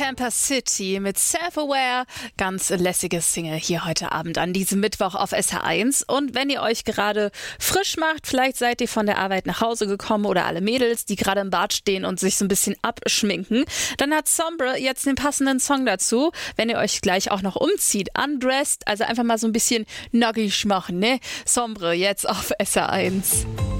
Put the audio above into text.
Camper City mit Self-Aware. Ganz lässiges Single hier heute Abend an diesem Mittwoch auf SH1. Und wenn ihr euch gerade frisch macht, vielleicht seid ihr von der Arbeit nach Hause gekommen oder alle Mädels, die gerade im Bad stehen und sich so ein bisschen abschminken, dann hat Sombre jetzt den passenden Song dazu. Wenn ihr euch gleich auch noch umzieht, undressed, also einfach mal so ein bisschen nackig machen, ne? Sombre jetzt auf SH1.